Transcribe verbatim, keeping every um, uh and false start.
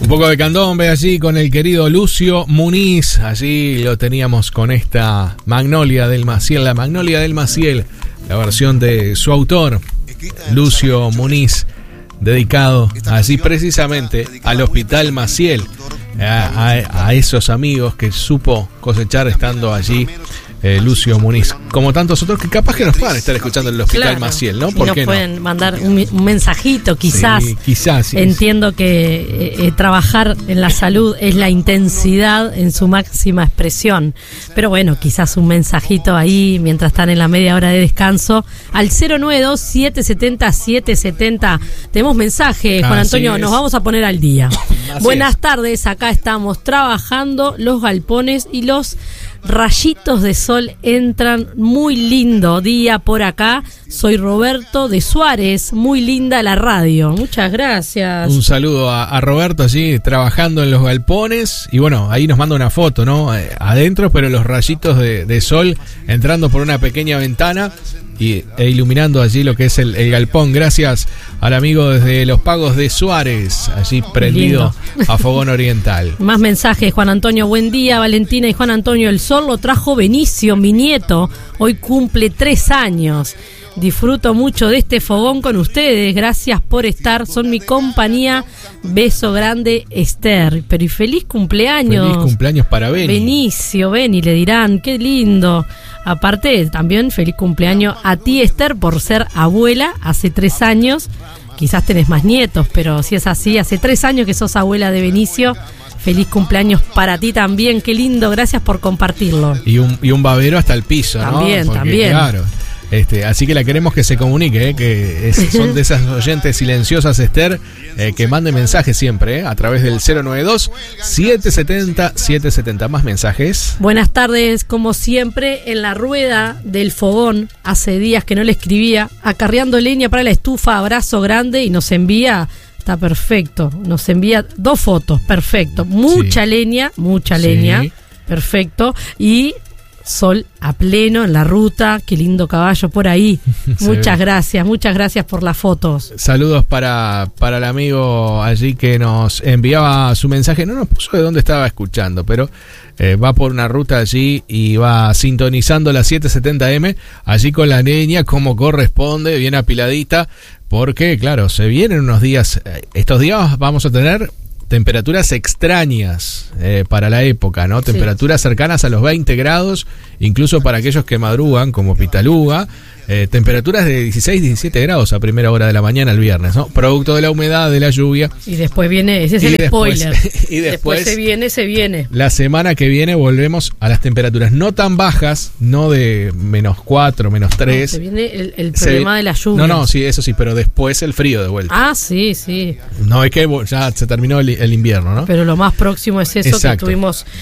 Un poco de candombe allí con el querido Lucio Muniz. Allí lo teníamos con esta Magnolia del Maciel, la Magnolia del Maciel, la versión de su autor, Lucio Muniz, dedicado así precisamente al Hospital Maciel, a, a, a esos amigos que supo cosechar estando allí. Eh, Lucio Muniz, como tantos otros que capaz que nos van a estar escuchando en el Hospital claro. Maciel, ¿no? ¿Por y nos qué pueden no? mandar un, un mensajito, quizás. Sí, quizás. Sí, Entiendo sí. que eh, eh, trabajar en la salud es la intensidad en su máxima expresión. Pero bueno, quizás un mensajito ahí mientras están en la media hora de descanso al cero nueve dos, siete siete cero, siete siete cero. Tenemos mensajes, Juan Antonio, es. nos vamos a poner al día. Buenas es. tardes, acá estamos trabajando los galpones y los rayitos de sol entran. Muy lindo día por acá. Soy Roberto de Suárez. Muy linda la radio. Muchas gracias. Un saludo a, a Roberto allí trabajando en los galpones. Y bueno, ahí nos manda una foto, ¿no? Eh, adentro, pero los rayitos de, de sol entrando por una pequeña ventana y, e iluminando allí lo que es el, el galpón. Gracias al amigo desde Los Pagos de Suárez, allí prendido a fogón oriental. Más mensajes, Juan Antonio, buen día. Valentina y Juan Antonio, el sol lo trajo Benicio, mi nieto, hoy cumple tres años. Disfruto mucho de este fogón con ustedes, gracias por estar, son mi compañía. Beso grande, Esther. Pero y feliz cumpleaños. Feliz cumpleaños para Beni. Benicio, Beni, le dirán, qué lindo. Aparte, también feliz cumpleaños a ti, Esther, por ser abuela hace tres años. Quizás tenés más nietos, pero si es así, hace tres años que sos abuela de Benicio. Feliz cumpleaños para ti también, qué lindo, gracias por compartirlo. Y un, y un babero hasta el piso, también, ¿no? También, también. Claro. Este, así que la queremos que se comunique, ¿eh? Que es, son de esas oyentes silenciosas, Esther, eh, que mande mensajes siempre, ¿eh? A través del cero nueve dos, siete siete cero, siete siete cero. Más mensajes. Buenas tardes, como siempre, en la rueda del fogón, hace días que no le escribía, acarreando leña para la estufa, abrazo grande, y nos envía, está perfecto, nos envía dos fotos, perfecto, mucha sí. leña, mucha sí. leña, perfecto, y sol a pleno en la ruta, qué lindo caballo por ahí. Muchas gracias, muchas gracias por las fotos. Saludos para, para el amigo allí que nos enviaba su mensaje, no nos puso de dónde estaba escuchando, pero eh, va por una ruta allí y va sintonizando la setecientos setenta eme, allí con la leña como corresponde, bien apiladita, porque claro, se vienen unos días, estos días vamos a tener temperaturas extrañas eh, para la época, ¿no? Temperaturas sí. cercanas a los veinte grados, incluso para aquellos que madrugan, como Pitaluga, eh, temperaturas de dieciséis, diecisiete grados a primera hora de la mañana el viernes, ¿no? Producto de la humedad, de la lluvia. Y después viene, ese es el después, spoiler. Y después, después se viene, se viene. La semana que viene volvemos a las temperaturas no tan bajas, no de menos cuatro, menos tres. No, se viene el, el problema se, de la lluvia. No, no, sí, eso sí, pero después el frío de vuelta. Ah, sí, sí. No, es que ya se terminó el, el invierno, ¿no? Pero lo más próximo es eso. Exacto. Que tuvimos